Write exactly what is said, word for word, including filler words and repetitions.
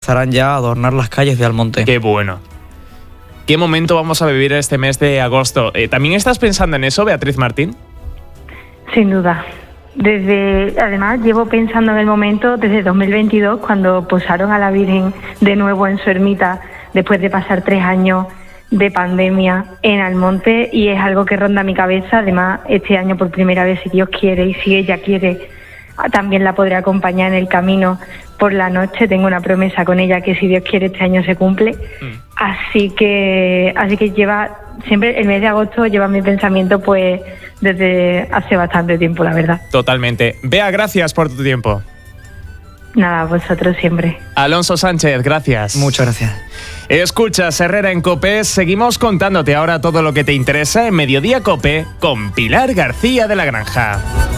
empezarán ya a adornar las calles de Almonte. Qué bueno. ¿Qué momento vamos a vivir este mes de agosto? Eh, ¿También estás pensando en eso, Beatriz Martín? Sin duda. Desde, además, llevo pensando en el momento desde dos mil veintidós, cuando posaron a la Virgen de nuevo en su ermita, después de pasar tres años de pandemia en Almonte, y es algo que ronda mi cabeza. Además, este año por primera vez, si Dios quiere y si ella quiere, también la podré acompañar en el camino por la noche. Tengo una promesa con ella que, si Dios quiere, este año se cumple. Mm. Así que así que lleva siempre el mes de agosto, lleva mi pensamiento pues desde hace bastante tiempo, la verdad. Totalmente. Bea, gracias por tu tiempo. Nada, vosotros siempre. Alonso Sánchez, gracias. Muchas gracias. Escuchas Herrera en COPE. Seguimos contándote ahora todo lo que te interesa en Mediodía COPE con Pilar García de la Granja.